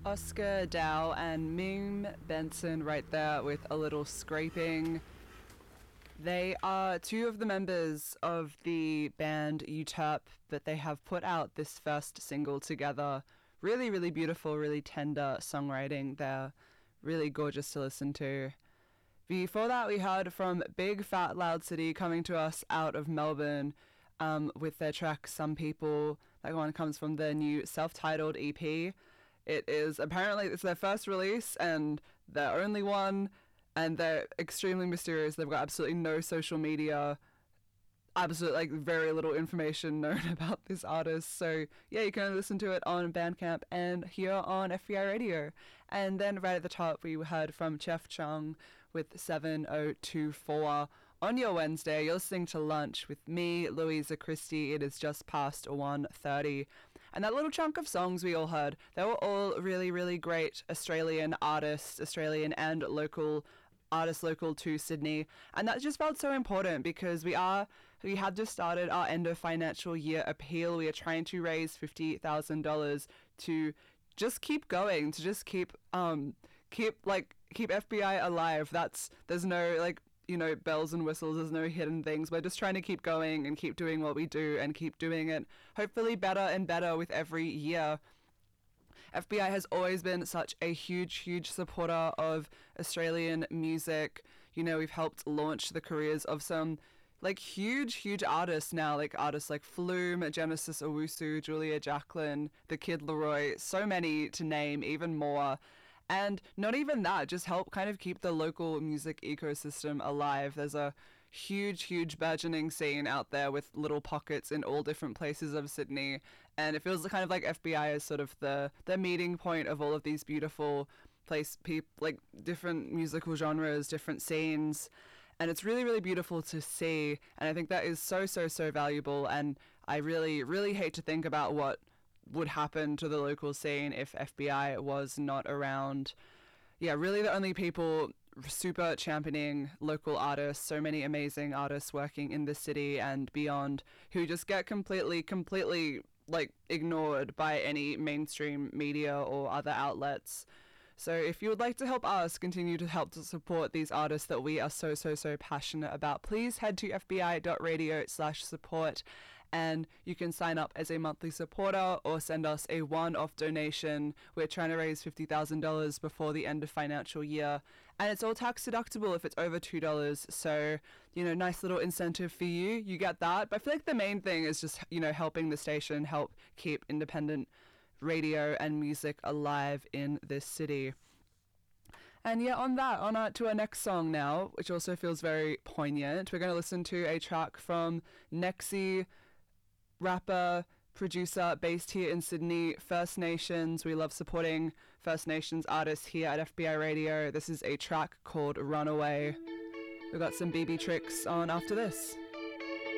Oscar Dow and Ming Benson right there with A Little Scraping. They are two of the members of the band UTERP, but they have put out this first single together. Really, really beautiful, really tender songwriting there. Really gorgeous to listen to. Before that, we heard from Big Fat Loud City coming to us out of Melbourne with their track Some People. That one comes from their new self-titled EP. It's their first release and their only one, and they're extremely mysterious. They've got absolutely no social media, very little information known about this artist. So yeah, you can listen to it on Bandcamp and here on FBI Radio. And then right at the top, we heard from Chef Chung with 7024. On your Wednesday, you're listening to Lunch with me, Louisa Christie. It is just past 1:30. And that little chunk of songs we all heard, they were all really, really great Australian artists, Australian and local artists local to Sydney. And that just felt so important because we had just started our end of financial year appeal. We are trying to raise $50,000 to just keep going, to just keep FBI alive. There's no bells and whistles, there's no hidden things. We're just trying to keep going and keep doing what we do and keep doing it hopefully better and better with every year. FBI has always been such a huge, huge supporter of Australian music. We've helped launch the careers of some huge, huge artists now, artists like Flume, Genesis Owusu, Julia Jacqueline, The Kid Laroi, so many to name, even more. And not even that, just help kind of keep the local music ecosystem alive. There's a huge, huge burgeoning scene out there with little pockets in all different places of Sydney. And it feels kind of like FBI is sort of the meeting point of all of these beautiful different musical genres, different scenes. And it's really, really beautiful to see. And I think that is so, so, so valuable. And I really, really hate to think about what would happen to the local scene if FBI was not around. Yeah, really the only people super championing local artists, so many amazing artists working in the city and beyond who just get completely ignored by any mainstream media or other outlets. So if you would like to help us continue to help to support these artists that we are so, so, so passionate about, please head to fbi.radio/support and you can sign up as a monthly supporter or send us a one-off donation. We're trying to raise $50,000 before the end of financial year, and it's all tax deductible if it's over $2. So, nice little incentive for you. You get that. But I feel like the main thing is just, helping the station help keep independent radio and music alive in this city. And yeah, on to our next song now, which also feels very poignant. We're going to listen to a track from Nexi, rapper, producer based here in Sydney, First Nations. We love supporting First Nations artists here at FBI Radio. This is a track called Runaway. We've got some BB Tricks on after this.